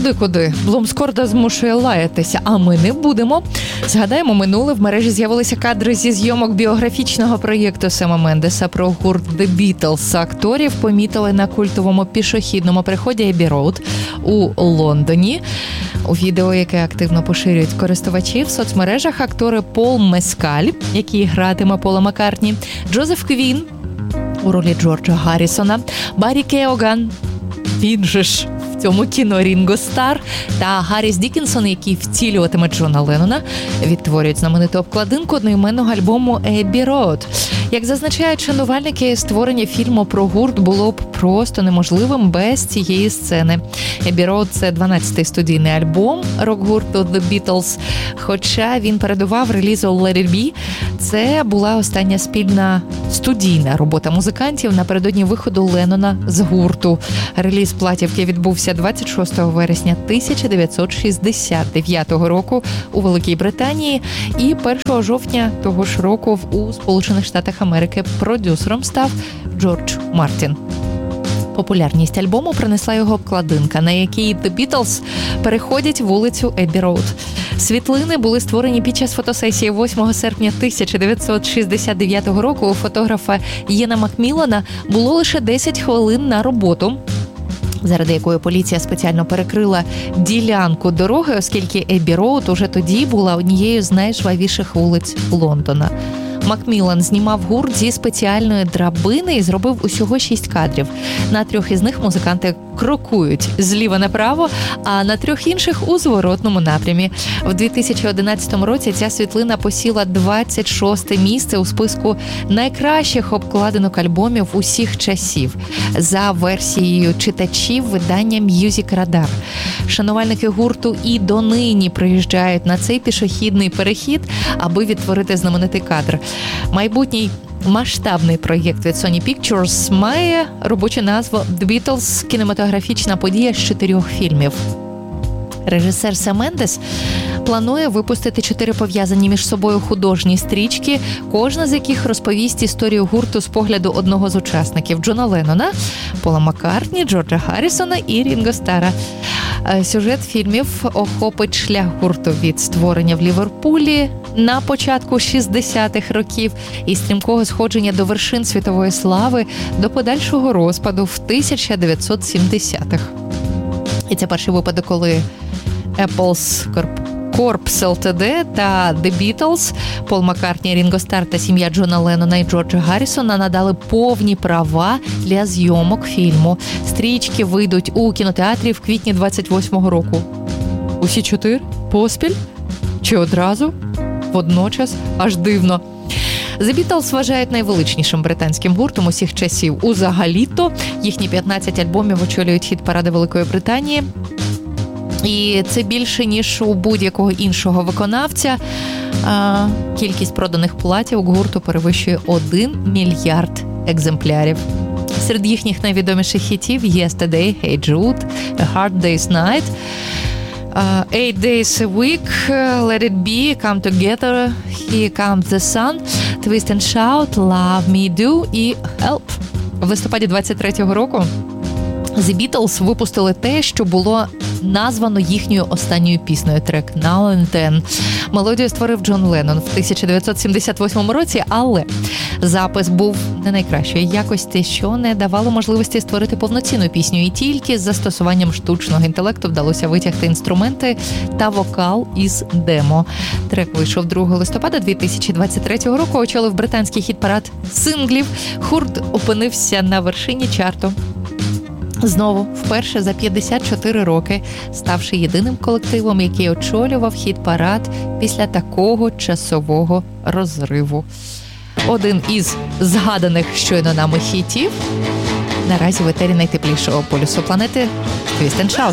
Куди? Блумскорда змушує лаятися, а ми не будемо. Згадаємо минуле, в мережі з'явилися кадри зі зйомок біографічного проєкту Сема Мендеса про гурт The Beatles. Акторів помітили на культовому пішохідному переході Еббі Роуд у Лондоні. У відео, яке активно поширюють користувачі в соцмережах, актори Пол Мескаль, який гратиме Пола Маккартні, Джозеф Квін у ролі Джорджа Гаррісона, Баррі Кеоган, він же ж в цьому кіно Рінго Стар, та Гарріс Дікінсон, який втілюватиме Джона Леннона, відтворюють знамениту обкладинку одноіменного альбому «Еббі Роуд». Як зазначають шанувальники, створення фільму про гурт було б просто неможливим без цієї сцени. «Еббі Роуд» – це 12-й студійний альбом рок-гурту The Beatles, хоча він передував релізу «Let It Be». Це була остання спільна студійна робота музикантів напередодні виходу Леннона з гурту. Реліз платівки відбувся 26 вересня 1969 року у Великій Британії і 1 жовтня того ж року у Сполучених Штатах Америки продюсером став Джордж Мартін. Популярність альбому принесла його обкладинка, на якій The Beatles переходять вулицю Еббі Роуд. Світлини були створені під час фотосесії 8 серпня 1969 року. У фотографа Єна Макміллана було лише 10 хвилин на роботу, заради якої поліція спеціально перекрила ділянку дороги, оскільки Еббі Роуд уже тоді була однією з найжвавіших вулиць Лондона. Макміллан знімав гурт зі спеціальної драбини і зробив усього 6 кадрів. На 3 із них музиканти крокують зліва направо, а на 3 інших у зворотному напрямі. В 2011 році ця світлина посіла 26-те місце у списку найкращих обкладинок альбомів усіх часів за версією читачів видання Music Radar. Шанувальники гурту і донині приїжджають на цей пішохідний перехід, аби відтворити знаменитий кадр. Майбутній масштабний проєкт від Sony Pictures має робочу назву The Beatles – кінематографічна подія з 4 фільмів. Режисер Сем Мендес планує випустити 4 пов'язані між собою художні стрічки, кожна з яких розповість історію гурту з погляду одного з учасників – Джона Леннона, Пола Маккартні, Джорджа Гаррісона і Рінго Стара. Сюжет фільмів охопить шлях гурту від створення в Ліверпулі на початку 60-х років і стрімкого сходження до вершин світової слави до подальшого розпаду в 1970-х. І це перший випадок, коли Apple's Corps Ltd. Та The Beatles, Пол Маккартні, Рінго Стар та сім'я Джона Леннона і Джорджа Гаррісона надали повні права для зйомок фільму. Стрічки вийдуть у кінотеатрі в квітні 28-го року. Усі 4? Поспіль? Чи одразу? Водночас? Аж дивно. The Beatles вважають найвеличнішим британським гуртом усіх часів. Узагалі-то їхні 15 альбомів очолюють хіт-паради Великої Британії. І це більше, ніж у будь-якого іншого виконавця. Кількість проданих платівок гурту перевищує 1 мільярд екземплярів. Серед їхніх найвідоміших хітів Yesterday, Hey Jude, A Hard Day's Night, 8 Days a Week, Let It Be, Come Together, Here Comes the Sun, Twist and Shout, Love Me Do і Help. В листопаді 23-го року The Beatles випустили те, що було названо їхньою останньою піснею, трек Now and Then. Мелодію створив Джон Леннон в 1978 році, але запис був не найкращої якості, що не давало можливості створити повноцінну пісню. І тільки з застосуванням штучного інтелекту вдалося витягти інструменти та вокал із демо. Трек вийшов 2 листопада 2023 року, очолив британський хіт-парад синглів. Гурт опинився на вершині чарту. Знову, вперше за 54 роки, ставши єдиним колективом, який очолював хіт-парад після такого часового розриву. Один із згаданих щойно нами хітів наразі в етері найтеплішого полюсу планети – Twist and Shout.